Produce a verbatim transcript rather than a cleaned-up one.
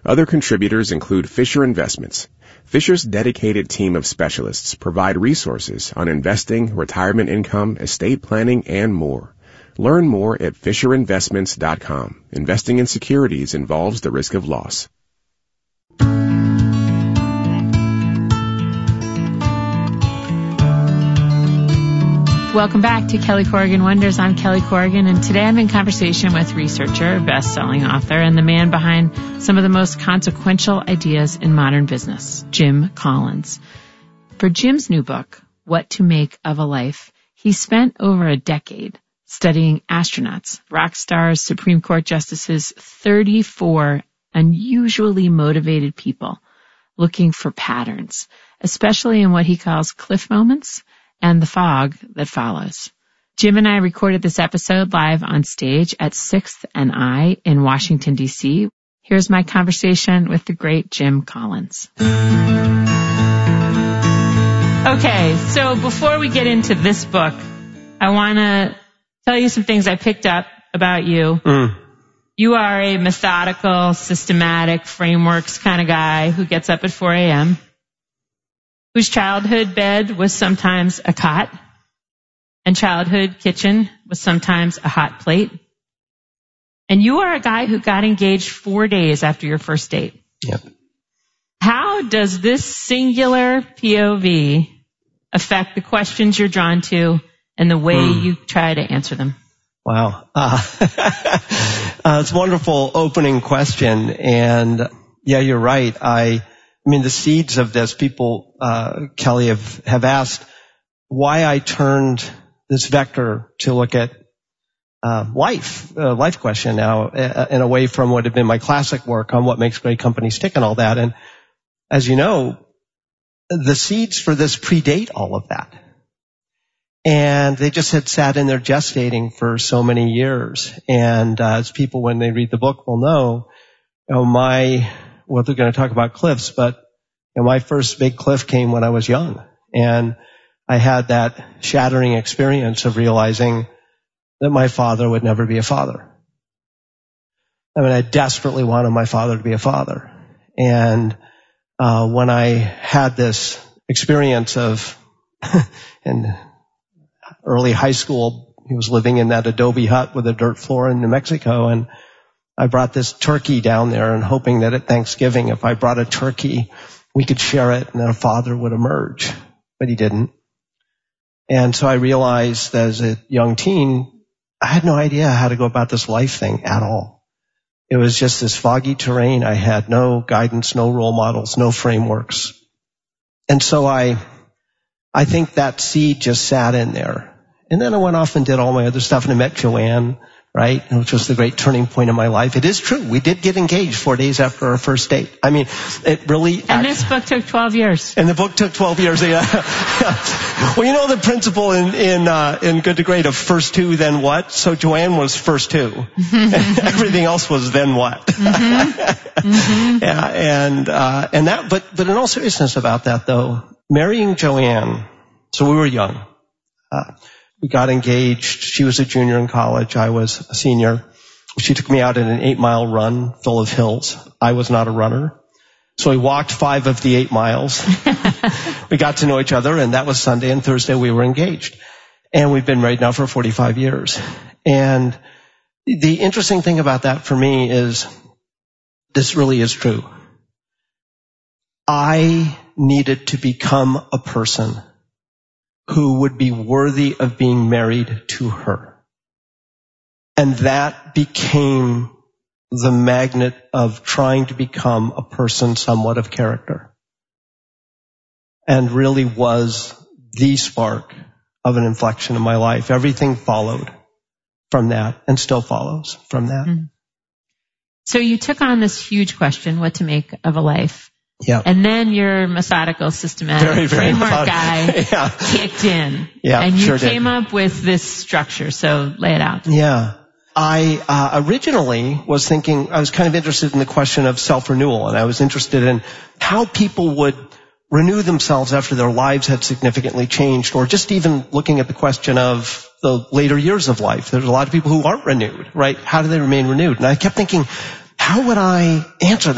Other contributors include Fisher Investments. Fisher's dedicated team of specialists provide resources on investing, retirement income, estate planning, and more. Learn more at fisher investments dot com. Investing in securities involves the risk of loss. Welcome back to Kelly Corrigan Wonders. I'm Kelly Corrigan, and today I'm in conversation with researcher, best-selling author, and the man behind some of the most consequential ideas in modern business, Jim Collins. For Jim's new book, What to Make of a Life, he spent over a decade studying astronauts, rock stars, Supreme Court justices, thirty-four unusually motivated people looking for patterns, especially in what he calls cliff moments and the fog that follows. Jim and I recorded this episode live on stage at sixth and I in Washington, D C. Here's my conversation with the great Jim Collins. Okay, so before we get into this book, I want to tell you some things I picked up about you. Mm. You are a methodical, systematic, frameworks kind of guy who gets up at four a.m., whose childhood bed was sometimes a cot, and childhood kitchen was sometimes a hot plate. And you are a guy who got engaged four days after your first date. Yep. How does this singular P O V affect the questions you're drawn to and the way mm. you try to answer them? Wow. Uh, uh, it's a wonderful opening question. And yeah, you're right. I, I mean, the seeds of this, people, uh, Kelly, have, have asked why I turned this vector to look at uh, life, uh, life question now, uh, and away from what had been my classic work on what makes great companies tick and all that. And as you know, the seeds for this predate all of that. And they just had sat in there gestating for so many years. And uh, as people, when they read the book, will know, you know, my, well, they're going to talk about cliffs, but you know, my first big cliff came when I was young. And I had that shattering experience of realizing that my father would never be a father. I mean, I desperately wanted my father to be a father. And uh when I had this experience of, in early high school, he was living in that adobe hut with a dirt floor in New Mexico, and I brought this turkey down there and hoping that at Thanksgiving, if I brought a turkey, we could share it and that a father would emerge. But he didn't. And so I realized that as a young teen, I had no idea how to go about this life thing at all. It was just this foggy terrain. I had no guidance, no role models, no frameworks. And so I, I think that seed just sat in there. And then I went off and did all my other stuff, and I met Joanne, right, which was the great turning point in my life. It is true. We did get engaged four days after our first date. I mean, it really... And this book took twelve years. And the book took twelve years, yeah. Well, you know the principle in, in, uh, in Good to Great of first two, then what? So Joanne was first two. Everything else was then what? Mm-hmm. Mm-hmm. Yeah, and, uh, and that, but, but in all seriousness about that though, marrying Joanne, so we were young. Uh, We got engaged. She was a junior in college. I was a senior. She took me out in an eight-mile run full of hills. I was not a runner. So we walked five of the eight miles. We got to know each other, and that was Sunday, and Thursday we were engaged. And we've been married now for forty-five years. And the interesting thing about that for me is this really is true. I needed to become a person who would be worthy of being married to her. And that became the magnet of trying to become a person somewhat of character. And really was the spark of an inflection in my life. Everything followed from that and still follows from that. Mm-hmm. So you took on this huge question, what to make of a life. Yeah. And then your methodical, systematic very, very framework methodical. guy yeah. kicked in. Yeah, and you sure came did. up with this structure. So lay it out. Yeah. I uh, originally was thinking, I was kind of interested in the question of self-renewal, and I was interested in how people would renew themselves after their lives had significantly changed, or just even looking at the question of the later years of life. There's a lot of people who aren't renewed, right? How do they remain renewed? And I kept thinking, how would I answer that?